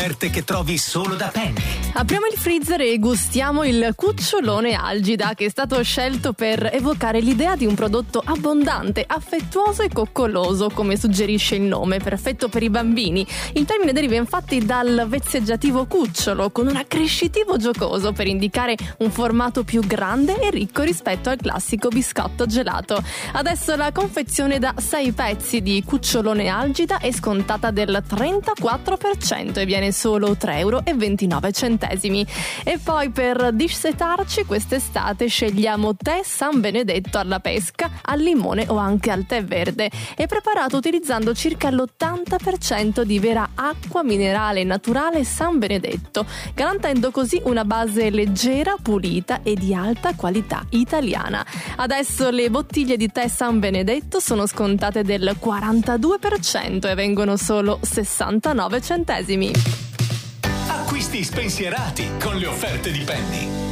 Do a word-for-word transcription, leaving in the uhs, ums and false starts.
offerte che trovi solo da Penny. Apriamo il freezer e gustiamo il cucciolone Algida, che è stato scelto per evocare l'idea di un prodotto abbondante, affettuoso e coccoloso, come suggerisce il nome, perfetto per i bambini. Il termine deriva infatti dal vezzeggiativo cucciolo, con un accrescitivo giocoso per indicare un formato più grande e ricco rispetto al classico biscotto gelato. Adesso la confezione da sei pezzi di cucciolone Algida è scontata del trentaquattro per cento e viene solo tre euro e ventinove centesimi. E poi per dissetarci quest'estate scegliamo tè San Benedetto alla pesca, al limone o anche al tè verde. È preparato utilizzando circa l'ottanta per cento di vera acqua minerale naturale San Benedetto, garantendo così una base leggera, pulita e di alta qualità italiana. Adesso le bottiglie di tè San Benedetto sono scontate del quarantadue per cento e vengono solo sessantanove centesimi. Acquisti spensierati con le offerte di Penny.